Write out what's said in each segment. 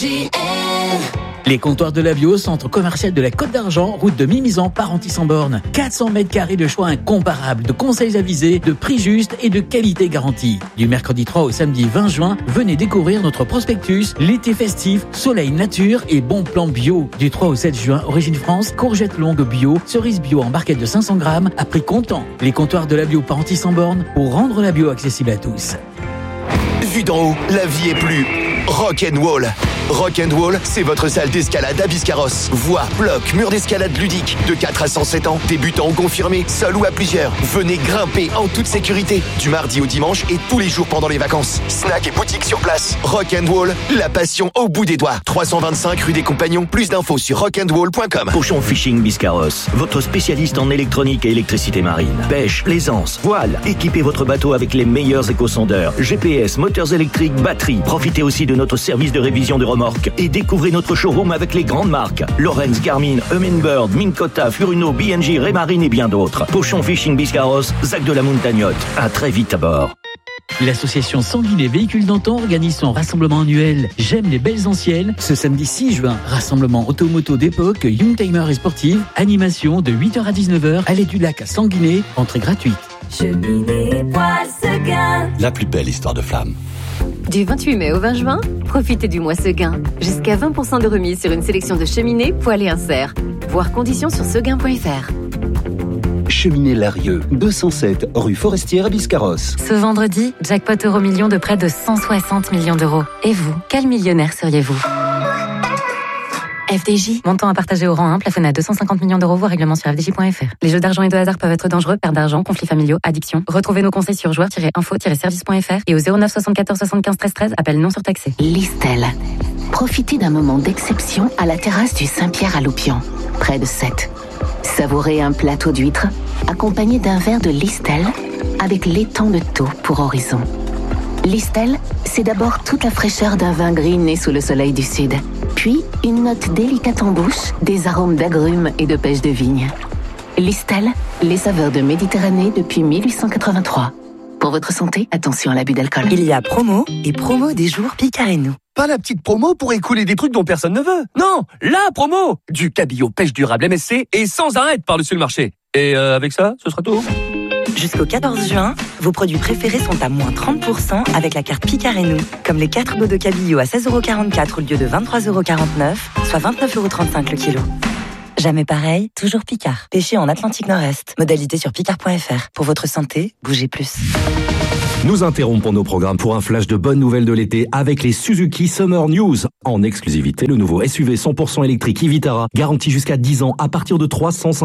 RJL. Les comptoirs de la bio, centre commercial de la Côte d'Argent, route de Mimizan, Parentis-en-Born. 400 mètres carrés de choix incomparables, de conseils avisés, de prix justes et de qualité garantie. Du mercredi 3 au samedi 20 juin, venez découvrir notre prospectus, l'été festif, soleil nature et bon plan bio. Du 3 au 7 juin, Origine France, courgettes longues bio, cerises bio en barquette de 500 grammes à prix comptant. Les comptoirs de la bio Parentis-en-Born pour rendre la bio accessible à tous. Vue d'en haut, la vie est plus rock'n'roll. Rock'n'roll, c'est votre salle d'escalade à Biscarrosse. Voix, blocs, murs d'escalade ludiques. De 4 à 107 ans, débutants ou confirmés, seul ou à plusieurs. Venez grimper en toute sécurité. Du mardi au dimanche et tous les jours pendant les vacances. Snack et boutique sur place. Rock'n'roll, la passion au bout des doigts. 325 rue des Compagnons. Plus d'infos sur rock'n'roll.com. Pochon Fishing Biscarrosse, votre spécialiste en électronique et électricité marine. Pêche, plaisance, voile. Équipez votre bateau avec les meilleurs éco-sondeurs. GPS, moteurs électriques, batteries. Profitez aussi de notre service de révision de remorques et découvrez notre showroom avec les grandes marques Lawrence, Garmin, Humminbird, Minn Kota, Furuno, B&J, Raymarine et bien d'autres. Pochon Fishing Biscarrosse, Zac de la Montagnotte. À très vite à bord. L'association Sanguinet Véhicules d'Antan organise son rassemblement annuel J'aime les belles anciennes ce samedi 6 juin. Rassemblement automoto d'époque, youngtimer et sportive, animation de 8h à 19h, allée du lac à Sanguinet, entrée gratuite. Cheminée Poêle Seguin. La plus belle histoire de flamme. Du 28 mai au 20 juin, profitez du mois Seguin. Jusqu'à 20% de remise sur une sélection de cheminées, poêles et inserts. Voir conditions sur seguin.fr. Cheminée Larieux, 207 rue Forestière à Biscarrosse. Ce vendredi, jackpot euro-million de près de 160 millions d'euros. Et vous, quel millionnaire seriez-vous ? FDJ, montant à partager au rang 1, plafonné à 250 millions d'euros, voire règlement sur FDJ.fr. Les jeux d'argent et de hasard peuvent être dangereux, perte d'argent, conflits familiaux, addiction. Retrouvez nos conseils sur joueurs-info-service.fr et au 09 74 75 13 13, appel non surtaxé. Listel. Profitez d'un moment d'exception à la terrasse du Saint-Pierre à Loupian, près de Sète. Savourez un plateau d'huîtres accompagné d'un verre de Listel avec l'étang de Thau pour horizon. Listel, c'est d'abord toute la fraîcheur d'un vin gris né sous le soleil du sud, puis une note délicate en bouche, des arômes d'agrumes et de pêche de vigne. Listel, les saveurs de Méditerranée depuis 1883. Pour votre santé, attention à l'abus d'alcool. Il y a promo et promo des jours Picard et nous. Pas la petite promo pour écouler des trucs dont personne ne veut. Non, la promo du cabillaud pêche durable MSC et sans arrêt par-dessus le marché. Et avec ça, ce sera tout. Jusqu'au 14 juin, vos produits préférés sont à moins 30% avec la carte Picard et nous. Comme les 4 dos de cabillaud à 16,44€ au lieu de 23,49€, soit 29,35€ le kilo. Jamais pareil, toujours Picard. Pêché en Atlantique Nord-Est. Modalité sur picard.fr. Pour votre santé, bougez plus. Nous interrompons nos programmes pour un flash de bonnes nouvelles de l'été avec les Suzuki Summer News. En exclusivité, le nouveau SUV 100% électrique e-Vitara, garanti jusqu'à 10 ans à partir de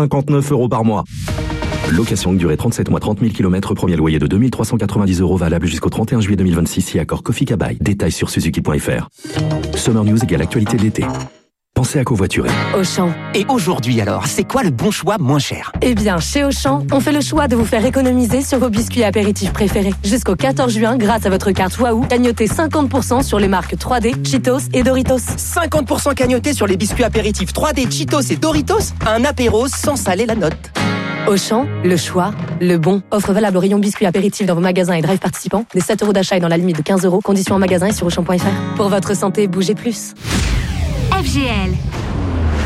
359€ par mois. Location de durée 37 mois, 30 000 km, premier loyer de 2 390€, valable jusqu'au 31 juillet 2026, si accord Kofi Kabai. Détails sur suzuki.fr. Summer News égale actualité de l'été. Pensez à covoiturer. Auchan. Et aujourd'hui alors, c'est quoi le bon choix moins cher ? Eh bien, chez Auchan, on fait le choix de vous faire économiser sur vos biscuits apéritifs préférés. Jusqu'au 14 juin, grâce à votre carte Waouh, gagnotez 50% sur les marques 3D, Cheetos et Doritos. 50% cagnoté sur les biscuits apéritifs 3D, Cheetos et Doritos. Un apéro sans saler la note. Auchan, le choix, le bon. Offre valable au rayon biscuits apéritifs dans vos magasins et drive participants. Des 7€ d'achat et dans la limite de 15€. Conditions en magasin et sur Auchan.fr. Pour votre santé, bougez plus. FGL,